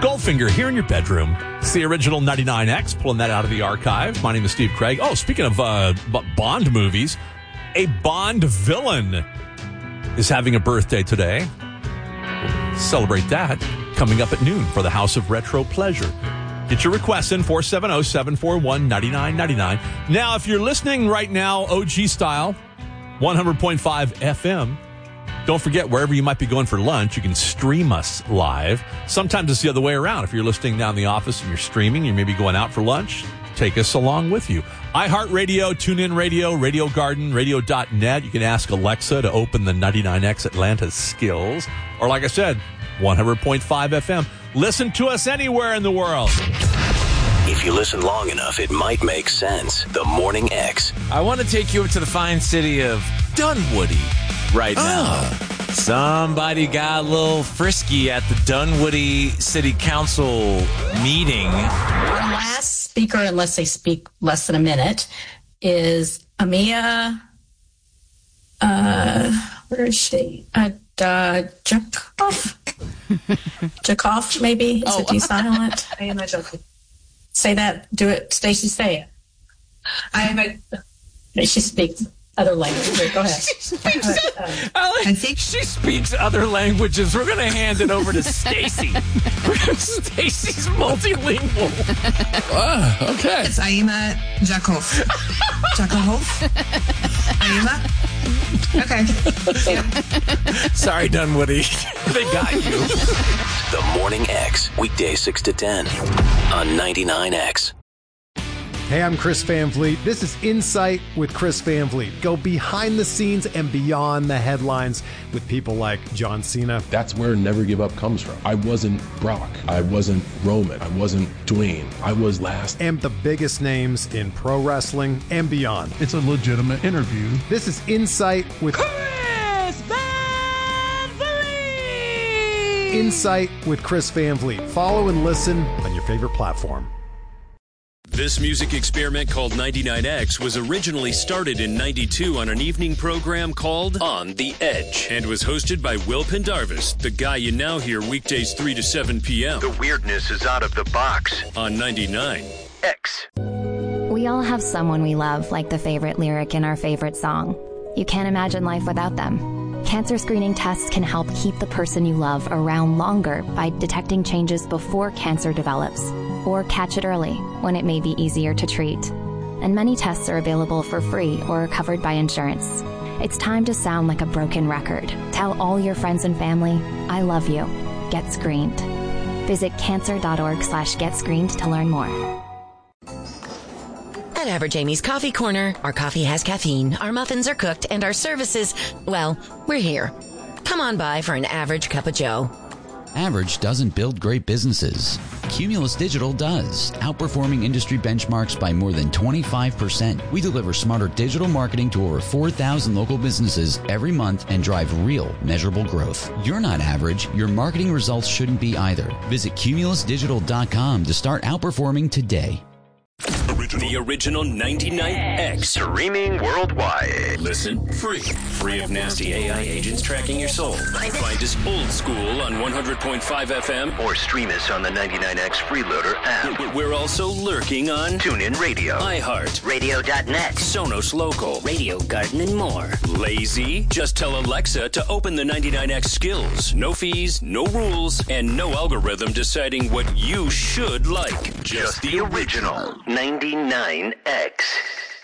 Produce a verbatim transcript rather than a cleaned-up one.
Goldfinger here in your bedroom. It's the original ninety-nine X, pulling that out of the archive. My name is Steve Craig. Oh, speaking of uh, Bond movies, a Bond villain is having a birthday today. We'll celebrate that coming up at noon for the House of Retro Pleasure. Get your requests in, four seven zero, seven four one, nine nine nine nine. Now, if you're listening right now, O G style, one hundred point five F M, don't forget, wherever you might be going for lunch, you can stream us live. Sometimes it's the other way around. If you're listening down in the office and you're streaming, you may be going out for lunch, take us along with you. iHeartRadio, TuneIn Radio, Radio Garden, radio dot net. You can ask Alexa to open the ninety-nine X Atlanta skills. Or like I said, one hundred point five F M. Listen to us anywhere in the world. If you listen long enough, it might make sense. The Morning X. I want to take you up to the fine city of Dunwoody right now. Oh. Somebody got a little frisky at the Dunwoody City Council meeting. Our last speaker, unless they speak less than a minute, is Amia. Uh, where is she? Uh, uh, Jakov? Jakov, maybe? Is Oh. it D silent? I am a joke. Say that. Do it. Stacy, say it. I am a. She speaks other languages. Go ahead. I, like, I think she speaks other languages. We're going to hand it over to Stacy. Stacy's multilingual. Oh, okay. It's Aima Jakov. Jakov? Aima? Okay. Yeah. Sorry, Dunwoody. They got you. The Morning X, weekday six to ten on ninety-nine X. Hey, I'm Chris Van Vliet. This is Insight with Chris Van Vliet. Go behind the scenes and beyond the headlines with people like John Cena. That's where Never Give Up comes from. I wasn't Brock. I wasn't Roman. I wasn't Dwayne. I was last. And the biggest names in pro wrestling and beyond. It's a legitimate interview. This is Insight with Chris Van Vliet. Insight with Chris Van Vliet. Follow and listen on your favorite platform. This music experiment called ninety-nine X was originally started in ninety-two on an evening program called On the Edge and was hosted by Will Pendarvis, the guy you now hear weekdays three to seven p.m. The weirdness is out of the box. On ninety-nine X. We all have someone we love, like the favorite lyric in our favorite song. You can't imagine life without them. Cancer screening tests can help keep the person you love around longer by detecting changes before cancer develops, or catch it early when it may be easier to treat. And many tests are available for free or are covered by insurance. It's time to sound like a broken record. Tell all your friends and family, I love you. Get screened. Visit cancer.org slash get screened to learn more. At Average Amy's Coffee Corner, our coffee has caffeine, our muffins are cooked, and our services, well, we're here. Come on by for an average cup of joe. Average doesn't build great businesses. Cumulus Digital does, outperforming industry benchmarks by more than twenty-five percent. We deliver smarter digital marketing to over four thousand local businesses every month and drive real, measurable growth. You're not average. Your marketing results shouldn't be either. Visit cumulus digital dot com to start outperforming today. The original ninety-nine X. Streaming worldwide. Listen free. Free of nasty A I agents tracking your soul. Find us old school on one hundred point five F M. Or stream us on the ninety-nine X Freeloader app. We're also lurking on TuneIn Radio, iHeart, radio dot net, Sonos Local, Radio Garden, and more. Lazy? Just tell Alexa to open the ninety-nine X skills. No fees, no rules, and no algorithm deciding what you should like. Just the original ninety-nine X.